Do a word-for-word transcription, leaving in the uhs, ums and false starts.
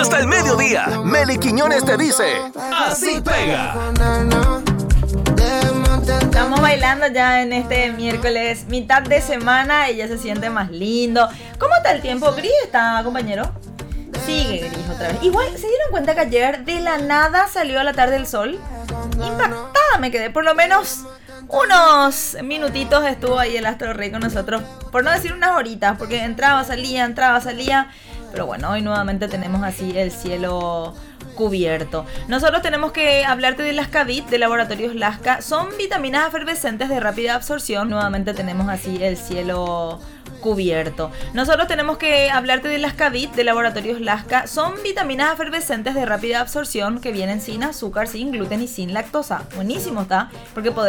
hasta el mediodía. Meli Quiñones te dice, así pega. Estamos bailando ya en este miércoles, mitad de semana, y ya se siente más lindo. ¿Cómo está el tiempo? ¿Gris está, compañero? Sigue gris otra vez. Igual, ¿se dieron cuenta que ayer de la nada salió a la tarde el sol? Impactada me quedé, por lo menos unos minutitos estuvo ahí el Astro Rey con nosotros, por no decir unas horitas, porque entraba, salía, entraba, salía. Pero bueno, hoy nuevamente tenemos así el cielo cubierto. Nosotros tenemos que hablarte de Lascavit, de Laboratorios Lasca. Son vitaminas efervescentes de rápida absorción. Nuevamente tenemos así el cielo cubierto. Nosotros tenemos que hablarte de Lascavit, de Laboratorios Lasca. Son vitaminas efervescentes de rápida absorción que vienen sin azúcar, sin gluten y sin lactosa. Buenísimo está, porque podemos